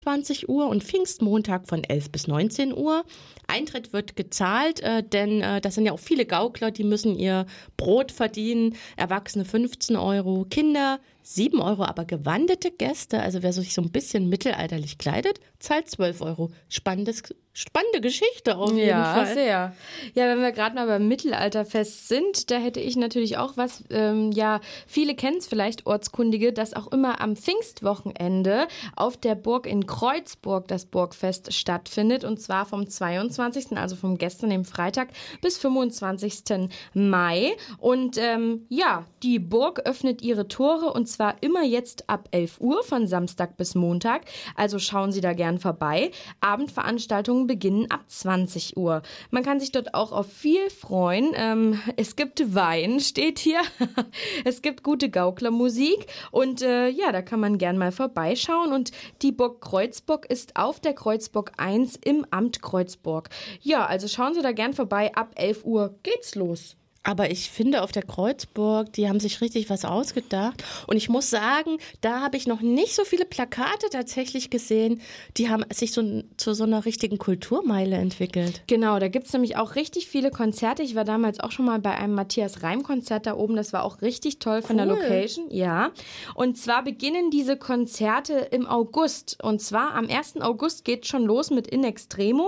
20 Uhr und Pfingstmontag von 11 bis 19 Uhr. Eintritt wird gezahlt, denn das sind ja auch viele Gaukler, die müssen ihr Brot verdienen. Erwachsene 15 Euro, Kinder 7 Euro, aber gewandete Gäste, also wer sich so ein bisschen mittelalterlich kleidet, zahlt 12 Euro. Spannende Geschichte auf jeden Fall. Ja, sehr. Ja, wenn wir gerade mal beim Mittelalterfest sind, da hätte ich natürlich auch was, viele kennen es vielleicht, Ortskundige, dass auch immer am Pfingstwochenende auf der Burg in Kreuzburg das Burgfest stattfindet, und zwar vom 22., also vom gestern, dem Freitag, bis 25. Mai. Und die Burg öffnet ihre Tore, und zwar immer jetzt ab 11 Uhr von Samstag bis Montag. Also schauen Sie da gern vorbei. Abendveranstaltungen beginnen ab 20 Uhr. Man kann sich dort auch auf viel freuen. Es gibt Wein, steht hier. Es gibt gute Gauklermusik und da kann man gern mal vorbeischauen. Und die Burg Kreuzburg ist auf der Kreuzburg 1 im Amt Kreuzburg. Ja, also schauen Sie da gern vorbei. Ab 11 Uhr geht's los. Aber ich finde, auf der Kreuzburg, die haben sich richtig was ausgedacht. Und ich muss sagen, da habe ich noch nicht so viele Plakate tatsächlich gesehen. Die haben sich zu so einer richtigen Kulturmeile entwickelt. Genau, da gibt es nämlich auch richtig viele Konzerte. Ich war damals auch schon mal bei einem Matthias Reim-Konzert da oben. Das war auch richtig toll von der Location. Ja. Und zwar beginnen diese Konzerte im August. Und zwar am 1. August geht schon los mit In Extremo.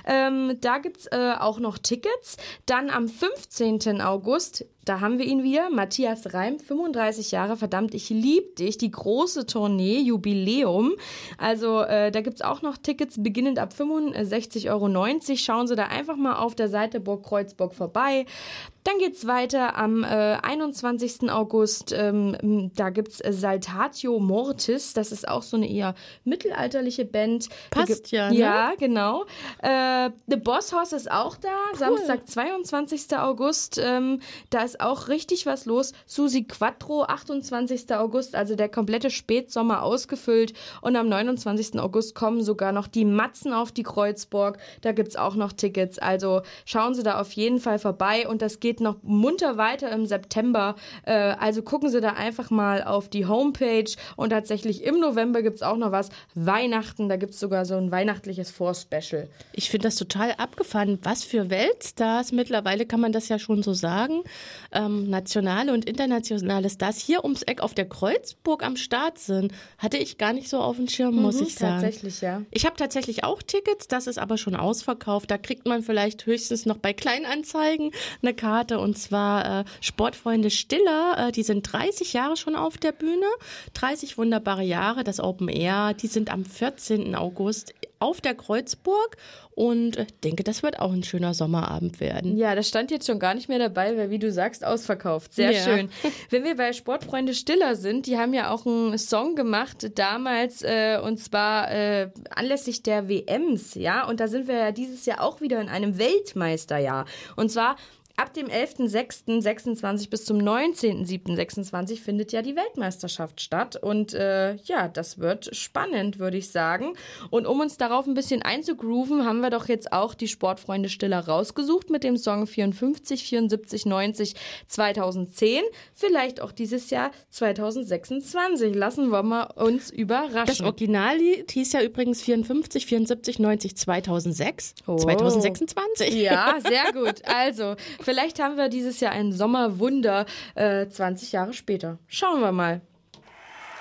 Da gibt es auch noch Tickets. Dann am 15. August, da haben wir ihn wieder, Matthias Reim, 35 Jahre, verdammt, ich lieb dich, die große Tournee, Jubiläum. Also da gibt es auch noch Tickets, beginnend ab 65,90 Euro. Schauen Sie da einfach mal auf der Seite Burg Kreuzburg vorbei. Dann geht es weiter am 21. August, da gibt es Saltatio Mortis, das ist auch so eine eher mittelalterliche Band. Passt ja, ne? Ja, genau. The Boss Hoss ist auch da, Samstag, 22. August, da ist auch richtig was los. Susi Quattro, 28. August, also der komplette Spätsommer ausgefüllt. Und am 29. August kommen sogar noch die Matzen auf die Kreuzburg. Da gibt es auch noch Tickets. Also schauen Sie da auf jeden Fall vorbei. Und das geht noch munter weiter im September. Also gucken Sie da einfach mal auf die Homepage. Und tatsächlich im November gibt es auch noch was. Weihnachten, da gibt es sogar so ein weihnachtliches Vorspecial. Ich finde das total abgefahren. Was für Weltstars, mittlerweile kann man das ja schon so sagen, nationale und internationale Stars hier ums Eck auf der Kreuzburg am Start sind, hatte ich gar nicht so auf dem Schirm, muss ich sagen. Tatsächlich, ja. Ich habe tatsächlich auch Tickets, das ist aber schon ausverkauft. Da kriegt man vielleicht höchstens noch bei Kleinanzeigen eine Karte, und zwar Sportfreunde Stiller, die sind 30 Jahre schon auf der Bühne, 30 wunderbare Jahre, das Open Air, die sind am 14. August auf der Kreuzburg, und denke, das wird auch ein schöner Sommerabend werden. Ja, das stand jetzt schon gar nicht mehr dabei, weil, wie du sagst, ausverkauft. Sehr schön. Wenn wir bei Sportfreunde Stiller sind, die haben ja auch einen Song gemacht damals, und zwar anlässlich der WMs, ja, und da sind wir ja dieses Jahr auch wieder in einem Weltmeisterjahr. Und zwar ab dem 11.06.26 bis zum 19.07.26 findet ja die Weltmeisterschaft statt. Und das wird spannend, würde ich sagen. Und um uns darauf ein bisschen einzugrooven, haben wir doch jetzt auch die Sportfreunde Stiller rausgesucht mit dem Song 54, 74, 90, 2010. Vielleicht auch dieses Jahr 2026. Lassen wir mal uns überraschen. Das Originallied hieß ja übrigens 54, 74, 90, 2006, 2026. Ja, sehr gut. Also, vielleicht haben wir dieses Jahr ein Sommerwunder 20 Jahre später. Schauen wir mal.